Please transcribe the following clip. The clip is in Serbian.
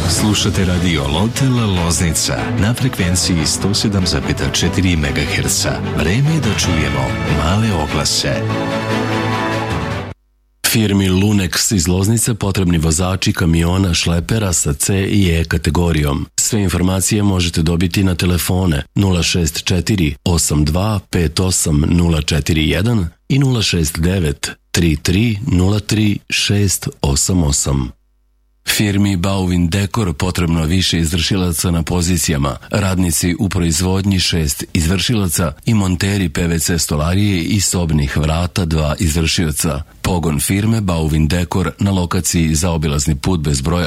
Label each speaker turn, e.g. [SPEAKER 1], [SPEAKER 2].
[SPEAKER 1] Slušate radio Lotel Loznica na frekvenciji 107,4 MHz. Vreme je da čujemo male oglase.
[SPEAKER 2] Firmi Lunex iz Loznice potrebni vozači kamiona šlepera sa C i E kategorijom. Sve informacije možete dobiti na telefone 064 82 58 041 i 069 33 03 688. Firmi Bauvin Dekor potrebno više izvršilaca na pozicijama, radnici u proizvodnji 6 izvršilaca i monteri PVC stolarije i sobnih vrata 2 izvršioca. Pogon firme Bauvin Dekor na lokaciji Zaobilazni put bez broja